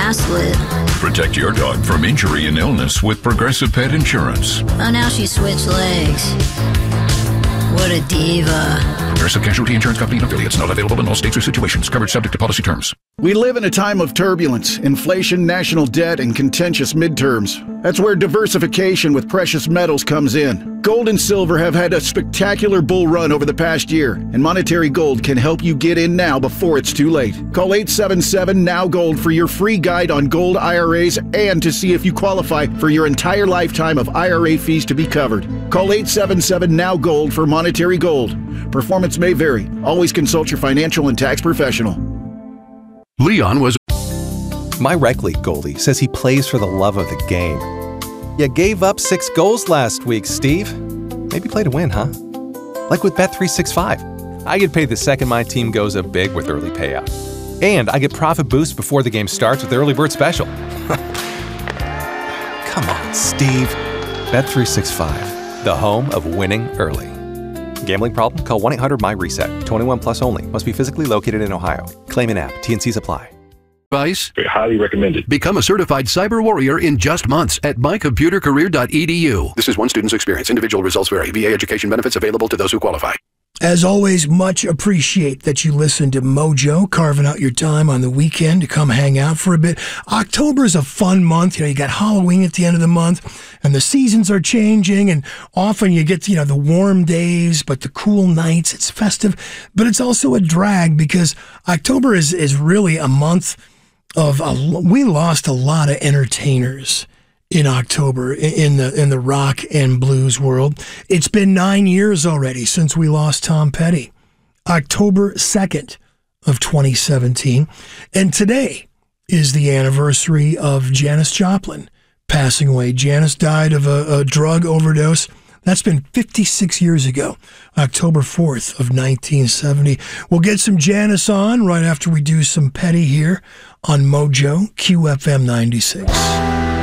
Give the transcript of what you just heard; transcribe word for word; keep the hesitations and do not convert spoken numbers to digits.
ass lit. Protect your dog from injury and illness with Progressive Pet Insurance. Oh, now she switched legs. What a diva. Progressive Casualty Insurance Company and affiliates. Not available in all states or situations. Covered subject to policy terms. We live in a time of turbulence, inflation, national debt, and contentious midterms. That's where diversification with precious metals comes in. Gold and silver have had a spectacular bull run over the past year, and Monetary Gold can help you get in now before it's too late. Call eight seven seven, N O W Gold for your free guide on gold I R As and to see if you qualify for your entire lifetime of I R A fees to be covered. Call eight seven seven, N O W Gold for Monetary Gold. Performance may vary. Always consult your financial and tax professional. Leon was... My rec league goalie says he plays for the love of the game. You gave up six goals last week, Steve. Maybe play to win, huh? Like with Bet three sixty-five. I get paid the second my team goes up big with early payout. And I get profit boost before the game starts with the early bird special. Come on, Steve. Bet three sixty-five, the home of winning early. Gambling problem? Call one eight hundred M Y reset. twenty-one plus only. Must be physically located in Ohio. Claim in app. T N Cs apply. Advice? Highly recommended. Become a certified cyber warrior in just months at my computer career dot e d u. This is one student's experience. Individual results vary. V A education benefits available to those who qualify. As always, much appreciate that you listen to Mojo, carving out your time on the weekend to come hang out for a bit. October is a fun month. You know, you got Halloween at the end of the month, and the seasons are changing, and often you get, you know, the warm days, but the cool nights. It's festive, but it's also a drag because October is, is really a month of, a, we lost a lot of entertainers in October in the in the rock and blues world. It's been nine years already since we lost Tom Petty, October second of twenty seventeen. And today is the anniversary of Janis Joplin passing away. Janis died of a, a drug overdose. That's been fifty-six years ago, October fourth of nineteen seventy. We'll get some Janis on right after we do some Petty here on Mojo, Q F M ninety-six.